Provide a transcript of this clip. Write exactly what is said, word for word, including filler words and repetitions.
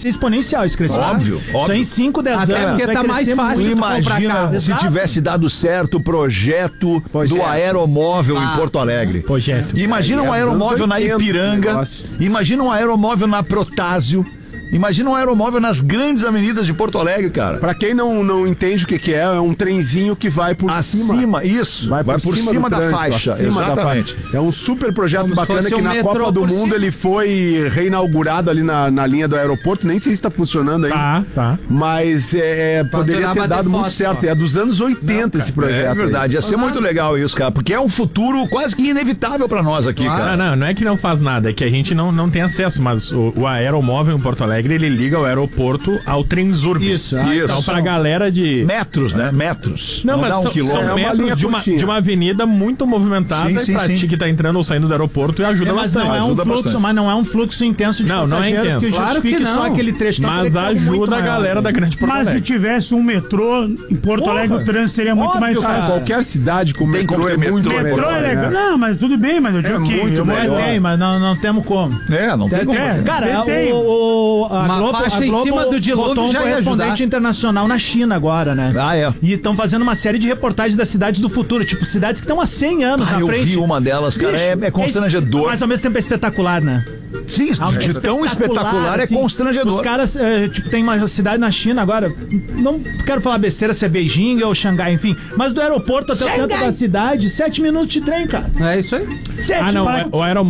ser exponencial esse crescimento. Óbvio, Isso óbvio. aí em cinco, dez Até anos. porque vai tá mais crescer fácil muito. tu comprar Imagina carro. se Exato. tivesse dado certo o projeto do aeromóvel Ah. em Porto Alegre. Projeto. Imagina É, um é, aeromóvel anos na oitenta esse Ipiranga. negócio. Imagina um aeromóvel na Protásio. Imagina um aeromóvel nas grandes avenidas de Porto Alegre, cara. Pra quem não, não entende o que, que é, é um trenzinho que vai por cima. Acima, isso. Vai por, cima, do da trânsito, faixa. acima da Exatamente. faixa. É um super projeto Como se bacana fosse que um na metrô Copa do por Mundo cima. ele foi reinaugurado ali na, na linha do aeroporto. Nem sei se tá funcionando ainda. Tá, tá. Mas é, é, Pra poderia tirar ter bater dado muito foto certo. só. É dos anos oitenta esse projeto. É verdade, ia aí. ser muito legal isso, cara, porque é um futuro quase que inevitável pra nós aqui, Claro. cara. Não, não, não é que não faz nada, é que a gente não, não tem acesso, mas o, o aeromóvel em Porto Alegre, ele liga o aeroporto ao Trenzurb. Isso, ah, Isso. Então, pra galera de... Metros, né? Metros. Não, dá mas um são, quilômetro. são É uma linha metros de uma, curtinha. de uma avenida muito movimentada Sim, sim, pra sim. ti que tá entrando ou saindo do aeroporto e ajuda É, mas bastante. não é um ajuda fluxo, bastante. mas não é um fluxo intenso de Não, não é passageiros intenso. que Claro justifique que só não. aquele trecho. Então, Mas teria que ser muito ajuda a maior. galera da grande Porto Mas se Alegre. tivesse um metrô em Porto Porra. Alegre, o trânsito seria muito Óbvio, mais cara. fácil. Qualquer cidade com Tem metrô como é ter muito metrô, melhor. Metrô é legal. né? Não, mas tudo bem, mas eu digo que... muito eu- melhor. É, tem, mas não, não temos como. É, não tem Tem, como. tem. Cara, Tem. o, o, a Uma Globo, faixa a em Globo cima do dilúvio botou um já ia correspondente ajudar. internacional na China agora, né? Ah, é. E estão fazendo uma série de reportagens das cidades do futuro, tipo, cidades que estão há cem anos Ah, na eu frente. vi uma delas, cara, é, é constrangedor. Mas ao mesmo tempo é espetacular, né? Sim, de tão espetacular é assim. constrangedor. Os caras, é, tipo, tem uma cidade na China agora, não quero falar besteira se é Beijing ou Xangai, enfim, mas do aeroporto até o centro da cidade, sete minutos de trem, cara. É isso aí. Sete Ah, não, minutos. o aeromóvel